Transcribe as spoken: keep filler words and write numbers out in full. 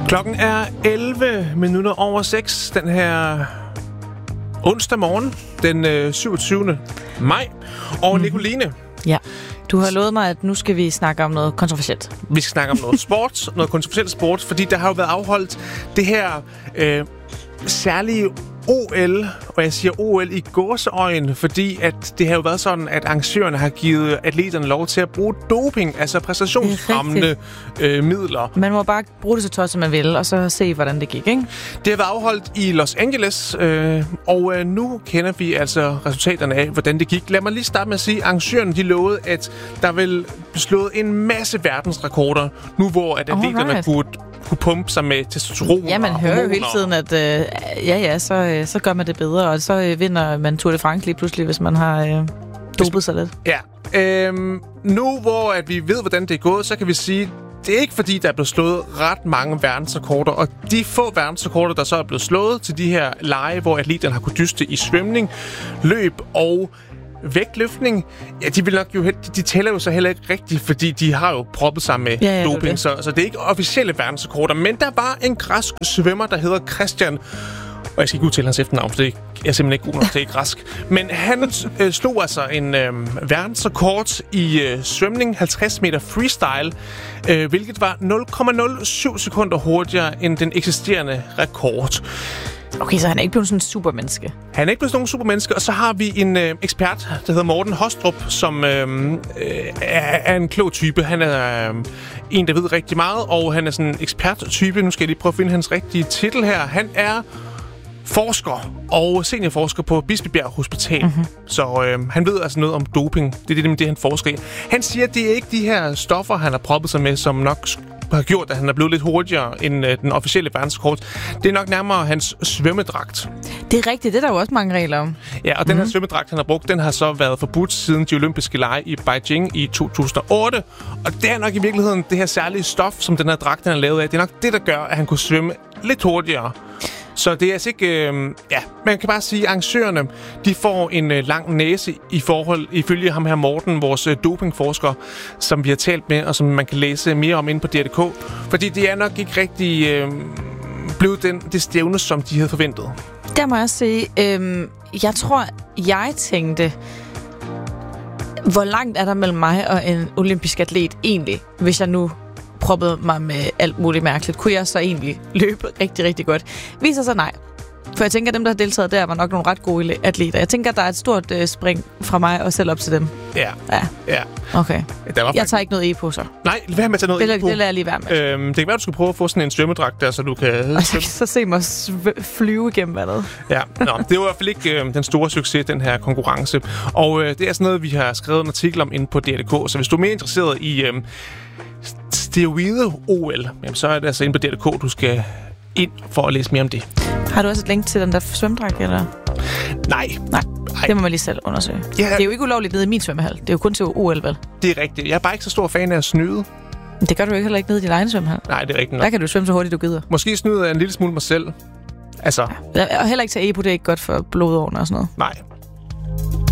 Klokken er elleve minutter over seks den her onsdag morgen, den øh, syvogtyvende maj. Og mm. Nicoline. Ja, du har lovet mig, at nu skal vi snakke om noget kontroversielt. Vi skal snakke om noget sport, noget kontroversielt sport, fordi der har jo været afholdt det her øh, særlige O L, og jeg siger O L i gåseøjne, fordi at det har jo været sådan, at arrangørerne har givet atleterne lov til at bruge doping, altså præstationsfremmende øh, midler. Man må bare bruge det så tøj, som man vil, og så se, hvordan det gik, ikke? Det har været afholdt i Los Angeles, øh, og øh, nu kender vi altså resultaterne af, hvordan det gik. Lad mig lige starte med at sige, at arrangørerne de lovede, at der vil blive slået en masse verdensrekorder, nu hvor at atleterne Alright. kunne kunne pumpe sig med testosteron. Ja, man hører jo hele tiden, at øh, ja, ja, så, øh, så gør man det bedre, og så øh, vinder man Tour de France lige pludselig, hvis man har øh, dopet sig lidt. Ja. Øhm, nu hvor at vi ved, hvordan det er gået, så kan vi sige, det er ikke fordi, der er blevet slået ret mange verdensrekorder, og de få verdensrekorder, der så er blevet slået til de her lege, hvor atleterne har kunnet dyste i svømning, løb og vægtløftning, ja, de vil nok jo, de, de tæller jo så heller ikke rigtigt, fordi de har jo proppet sig med ja, ja, doping, det det. Så, så det er ikke officielle verdensrekorder, men der var en græsk svømmer, der hedder Christian, og jeg skal ikke udtale hans efternavn, for det er jeg er simpelthen ikke god nok til græsk, men han øh, slog altså en øh, verdensrekord i øh, svømning, halvtreds meter freestyle, øh, hvilket var nul komma nul syv sekunder hurtigere end den eksisterende rekord. Okay, så han er ikke blevet sådan en supermenneske. Han er ikke blevet sådan en supermenneske, og så har vi en øh, ekspert, der hedder Morten Hostrup, som øh, er, er en klog type. Han er øh, en, der ved rigtig meget, og han er sådan en eksperttype. Nu skal jeg lige prøve at finde hans rigtige titel her. Han er forsker og seniorforsker på Bispebjerg Hospital. Mm-hmm. Så øh, han ved altså noget om doping. Det er det, det, han forsker i. Han siger, at det er ikke de her stoffer, han har proppet sig med, som nok har gjort, at han er blevet lidt hurtigere end øh, den officielle verdensrekord. Det er nok nærmere hans svømmedragt. Det er rigtigt, det er der jo også mange regler om. Ja, og mm-hmm. den her svømmedragt, han har brugt, den har så været forbudt siden de olympiske lege i Beijing i to tusind og otte. Og det er nok i virkeligheden det her særlige stof, som den her dragt, han har lavet af. Det er nok det, der gør, at han kunne svømme lidt hurtigere. Så det er altså ikke... Øh, ja, man kan bare sige, at arrangørerne, de får en øh, lang næse i forhold, ifølge ham her Morten, vores øh, dopingforsker, som vi har talt med, og som man kan læse mere om inde på D R punktum d k. Fordi det er nok ikke rigtig øh, blevet den, det stævne, som de havde forventet. Der må jeg sige, øh, jeg tror, jeg tænkte, hvor langt er der mellem mig og en olympisk atlet egentlig, hvis jeg nu proppede mig med alt muligt mærkeligt. Kunne jeg så egentlig løbe rigtig, rigtig godt? Viser sig nej. For jeg tænker, at dem, der har deltaget der, var nok nogle ret gode atleter. Jeg tænker, at der er et stort øh, spring fra mig og selv op til dem. Ja. Ja. ja. Okay. Der var jeg tager ikke noget e-på, så. Nej, lad være med at tage noget det, e-på. Det lader jeg lige være med. Øhm, det kan være, du skal prøve at få sådan en svømmedragt der, så du kan... Og så, så se mig sv- flyve gennem vandet. Ja, nå, det var i hvert fald ikke øh, den store succes, den her konkurrence. Og øh, det er sådan noget, vi har skrevet en artikel om inde på D R punktum d k. Så hvis du er mere interesseret i... Øh, steroide-O L, jamen, så er det altså inde på D R punktum d k, du skal ind for at læse mere om det. Har du også et link til den der svømmedragt, eller? Nej. Nej, det må man lige selv undersøge. Ja. Det er jo ikke ulovligt nede i min svømmehal. Det er jo kun til O L, vel? Det er rigtigt. Jeg er bare ikke så stor fan af at snyde. Men det gør du jo heller ikke nede i din egen svømmehal. Nej, det er rigtigt nok. Der kan du svømme så hurtigt, du gider. Måske snyder jeg en lille smule mig selv. Altså. Ja. Og heller ikke tage e-på, det er ikke godt for blodårene og sådan noget. Nej.